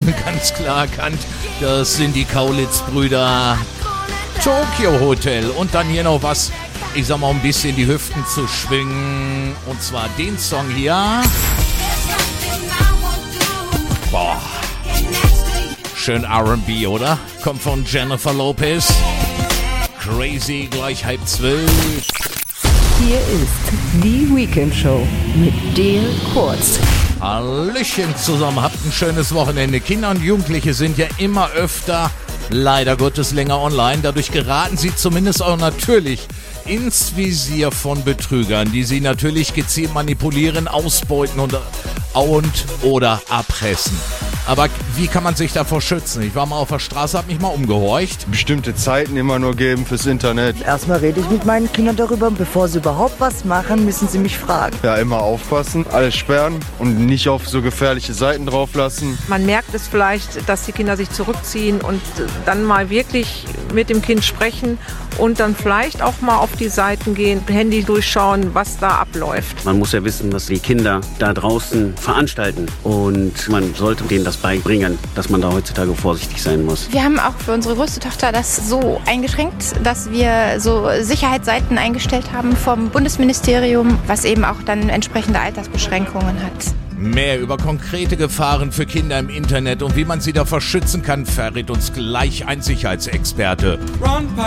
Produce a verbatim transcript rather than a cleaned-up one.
ganz klar erkannt. Das sind die Kaulitz-Brüder. Tokyo Hotel. Und dann hier noch was, ich sag mal, um ein bisschen die Hüften zu schwingen. Und zwar den Song hier. Boah. Schön R and B, oder? Kommt von Jennifer Lopez. Crazy, gleich halb zwölf. Hier ist die Weekend Show mit Dale Kurz. Hallöchen zusammen, habt ein schönes Wochenende. Kinder und Jugendliche sind ja immer öfter, leider Gottes, länger online. Dadurch geraten sie zumindest auch natürlich ins Visier von Betrügern, die sie natürlich gezielt manipulieren, ausbeuten und, und oder erpressen. Aber wie kann man sich davor schützen? Ich war mal auf der Straße, hab mich mal umgehorcht. Bestimmte Zeiten immer nur geben fürs Internet. Erstmal rede ich mit meinen Kindern darüber, bevor sie überhaupt was machen, müssen sie mich fragen. Ja, immer aufpassen, alles sperren und nicht auf so gefährliche Seiten drauf lassen. Man merkt es vielleicht, dass die Kinder sich zurückziehen und dann mal wirklich mit dem Kind sprechen und dann vielleicht auch mal auf die Seiten gehen, Handy durchschauen, was da abläuft. Man muss ja wissen, was die Kinder da draußen veranstalten und man sollte denen das beibringen, dass man da heutzutage vorsichtig sein muss. Wir haben auch für unsere größte Tochter das so eingeschränkt, dass wir so Sicherheitsseiten eingestellt haben vom Bundesministerium, was eben auch dann entsprechende Altersbeschränkungen hat. Mehr über konkrete Gefahren für Kinder im Internet und wie man sie davor schützen kann, verrät uns gleich ein Sicherheitsexperte.